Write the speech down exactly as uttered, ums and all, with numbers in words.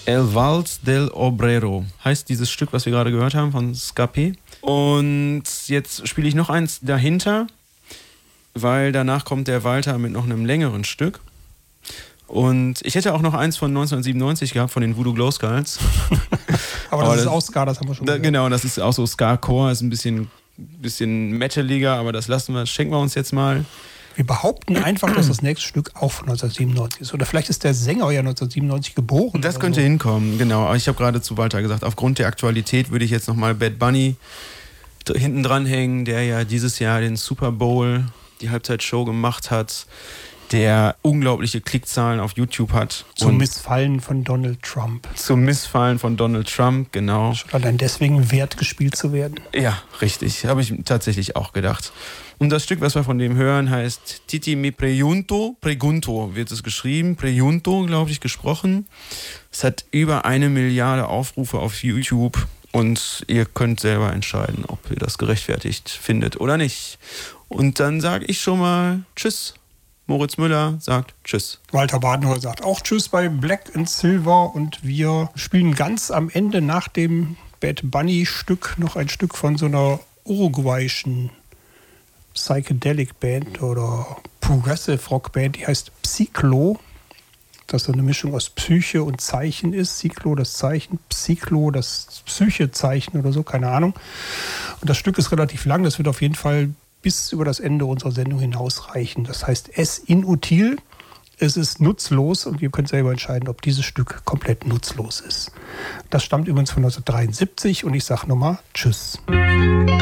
El Vals del Obrero heißt dieses Stück, was wir gerade gehört haben von Ska P. Und jetzt spiele ich noch eins dahinter, weil danach kommt der Walter mit noch einem längeren Stück. Und ich hätte auch noch eins von neunzehnhundertsiebenundneunzig gehabt, von den Voodoo Glow Skulls. aber das aber ist das, auch Ska, das haben wir schon da, gehört. Genau, das ist auch so Ska-Core, ist ein bisschen, bisschen metaliger, aber das lassen wir, das schenken wir uns jetzt mal. Wir behaupten einfach, dass das nächste Stück auch von neunzehnhundertsiebenundneunzig ist. Oder vielleicht ist der Sänger ja neunzehnhundertsiebenundneunzig geboren. Das könnte so hinkommen, genau. Aber ich habe gerade zu Walter gesagt, aufgrund der Aktualität würde ich jetzt nochmal Bad Bunny hinten dranhängen, der ja dieses Jahr den Super Bowl, die Halbzeitshow gemacht hat, der unglaubliche Klickzahlen auf YouTube hat. Zum Missfallen von Donald Trump. Zum Missfallen von Donald Trump, genau. Schon allein deswegen wert, gespielt zu werden. Ja, richtig. Habe ich tatsächlich auch gedacht. Und das Stück, was wir von dem hören, heißt Titi mi pregunto. Pregunto wird es geschrieben. Pregunto, glaube ich, gesprochen. Es hat über eine Milliarde Aufrufe auf YouTube. Und ihr könnt selber entscheiden, ob ihr das gerechtfertigt findet oder nicht. Und dann sage ich schon mal Tschüss. Moritz Müller sagt Tschüss. Walter Badenhol sagt auch Tschüss bei Black and Silver. Und wir spielen ganz am Ende nach dem Bad Bunny-Stück noch ein Stück von so einer uruguayischen Psychedelic Band oder Progressive Rock Band, die heißt Psyklo. Das so eine Mischung aus Psyche und Zeichen ist. Psyklo das Zeichen, Psyklo das Psyche-Zeichen oder so, keine Ahnung. Und das Stück ist relativ lang, das wird auf jeden Fall bis über das Ende unserer Sendung hinausreichen. Das heißt, es inutil, es ist nutzlos und ihr könnt selber entscheiden, ob dieses Stück komplett nutzlos ist. Das stammt übrigens von neunzehnhundertdreiundsiebzig und ich sage nochmal Tschüss.